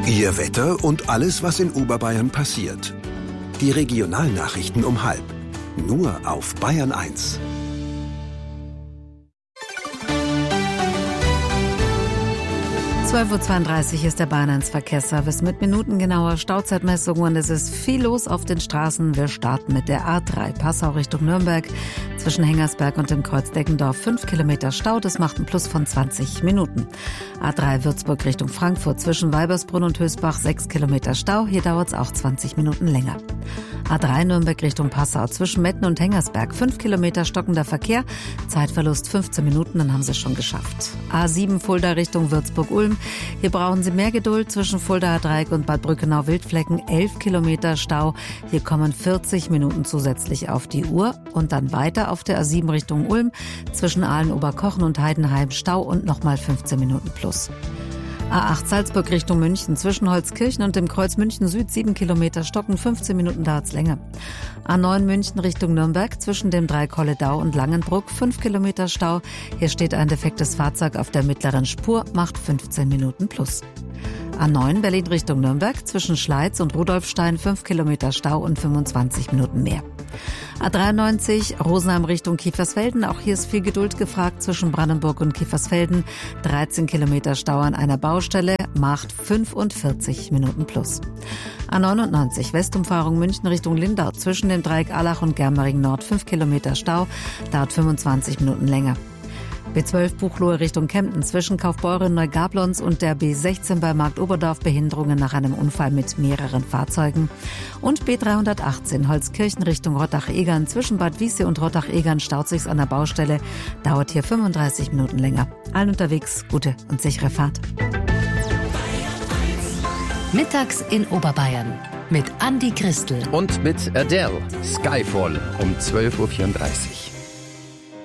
Ihr Wetter und alles, was in Oberbayern passiert. Die Regionalnachrichten um 12:30. Nur auf Bayern 1. 12:32 Uhr ist der Bayern 1 Verkehrsservice mit minutengenauer Stauzeitmessung und es ist viel los auf den Straßen. Wir starten mit der A3 Passau Richtung Nürnberg. Zwischen Hengersberg und dem Kreuz Deggendorf 5 Kilometer Stau, das macht einen Plus von 20 Minuten. A3 Würzburg Richtung Frankfurt zwischen Weibersbrunn und Hösbach 6 Kilometer Stau, hier dauert es auch 20 Minuten länger. A3 Nürnberg Richtung Passau zwischen Metten und Hengersberg 5 Kilometer stockender Verkehr, Zeitverlust 15 Minuten, dann haben Sie es schon geschafft. A7 Fulda Richtung Würzburg-Ulm, hier brauchen Sie mehr Geduld zwischen Fuldaer Dreieck und Bad Brückenau-Wildflecken 11 Kilometer Stau, hier kommen 40 Minuten zusätzlich auf die Uhr und dann weiter auf der A7 Richtung Ulm zwischen Aalen-Oberkochen und Heidenheim Stau und nochmal 15 Minuten plus. A8 Salzburg Richtung München zwischen Holzkirchen und dem Kreuz München Süd 7 Kilometer stocken, 15 Minuten dauert's länger. A9 München Richtung Nürnberg zwischen dem Dreieck Holledau und Langenbruck 5 Kilometer Stau. Hier steht ein defektes Fahrzeug auf der mittleren Spur, macht 15 Minuten plus. A9 Berlin Richtung Nürnberg zwischen Schleiz und Rudolfstein 5 Kilometer Stau und 25 Minuten mehr. A93 Rosenheim Richtung Kiefersfelden, auch hier ist viel Geduld gefragt zwischen Brandenburg und Kiefersfelden. 13 Kilometer Stau an einer Baustelle, macht 45 Minuten plus. A99 Westumfahrung München Richtung Lindau zwischen dem Dreieck Allach und Germering Nord 5 Kilometer Stau, dauert 25 Minuten länger. B12 Buchloe Richtung Kempten zwischen Kaufbeuren Neugablons und der B16 bei Markt Oberdorf Behinderungen nach einem Unfall mit mehreren Fahrzeugen. Und B318 Holzkirchen Richtung Rottach-Egern zwischen Bad Wiessee und Rottach-Egern staut sich's an der Baustelle, dauert hier 35 Minuten länger. Allen unterwegs gute und sichere Fahrt. Mittags in Oberbayern mit Andi Christel und mit Adele, Skyfall um 12:34 Uhr.